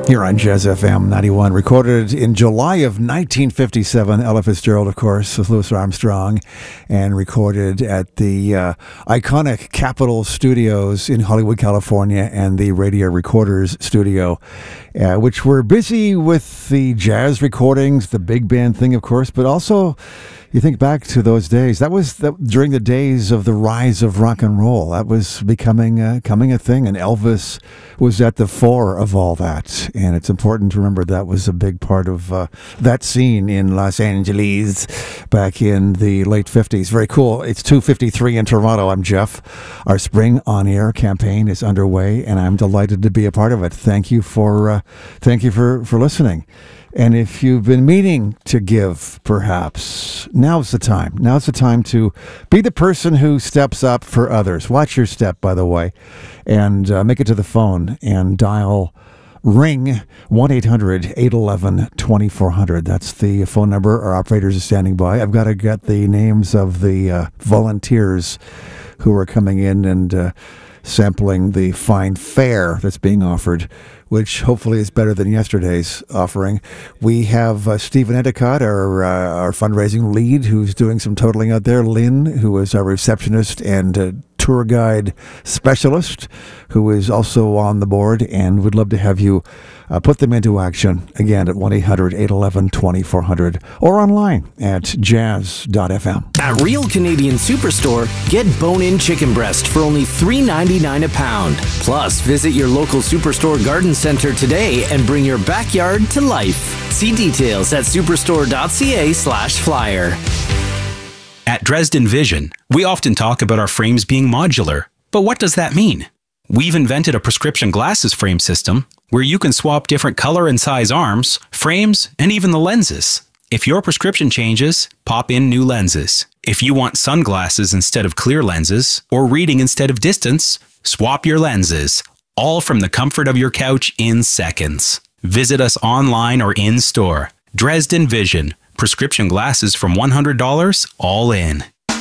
Here on Jazz FM 91, recorded in July of 1957. Ella Fitzgerald, of course, with Louis Armstrong, and recorded at the iconic Capitol Studios in Hollywood, California, and the Radio Recorders Studio, which were busy with the jazz recordings, the big band thing, of course, but also you think back to those days. That was during the days of the rise of rock and roll. That was becoming a thing, and Elvis was at the fore of all that. And it's important to remember that was a big part of that scene in Los Angeles back in the late 50s. Very cool. It's 2:53 in Toronto. I'm Jeff. Our Spring On Air campaign is underway, and I'm delighted to be a part of it. Thank you for listening. And if you've been meaning to give, perhaps, now's the time. Now's the time to be the person who steps up for others. Watch your step, by the way, and make it to the phone and ring 1-800-811-2400. That's the phone number. Our operators are standing by. I've got to get the names of the volunteers who are coming in and sampling the fine fare that's being offered, which hopefully is better than yesterday's offering. We have Stephen Endicott, our fundraising lead, who's doing some totaling out there. Lynn, who is our receptionist and tour guide specialist, who is also on the board, and would love to have you put them into action, again, at 1-800-811-2400 or online at jazz.fm. At Real Canadian Superstore, get bone-in chicken breast for only $3.99 a pound. Plus, visit your local Superstore garden center today and bring your backyard to life. See details at superstore.ca/flyer. At Dresden Vision, we often talk about our frames being modular. But what does that mean? We've invented a prescription glasses frame system where you can swap different color and size arms, frames, and even the lenses. If your prescription changes, pop in new lenses. If you want sunglasses instead of clear lenses, or reading instead of distance, swap your lenses, all from the comfort of your couch in seconds. Visit us online or in-store. Dresden Vision. Prescription glasses from $100, all in.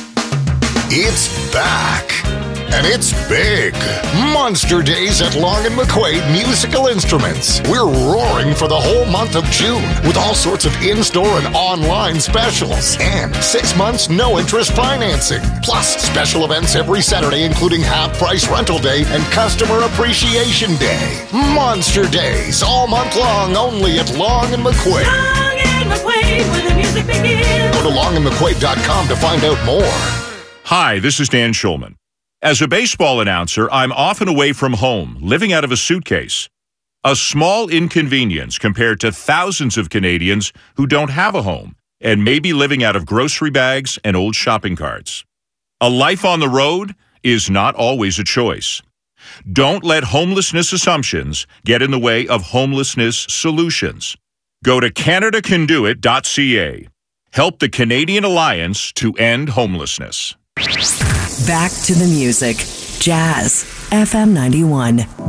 It's back. And it's big. Monster Days at Long & McQuaid Musical Instruments. We're roaring for the whole month of June with all sorts of in-store and online specials. And 6 months no-interest financing. Plus special events every Saturday, including half-price rental day and customer appreciation day. Monster Days all month long, only at Long & McQuaid. Long & McQuaid, where the music begins. Go to longandmcquaid.com to find out more. Hi, this is Dan Schulman. As a baseball announcer, I'm often away from home, living out of a suitcase. A small inconvenience compared to thousands of Canadians who don't have a home and may be living out of grocery bags and old shopping carts. A life on the road is not always a choice. Don't let homelessness assumptions get in the way of homelessness solutions. Go to CanadaCanDoIt.ca. Help the Canadian Alliance to end homelessness. Back to the music. Jazz FM 91.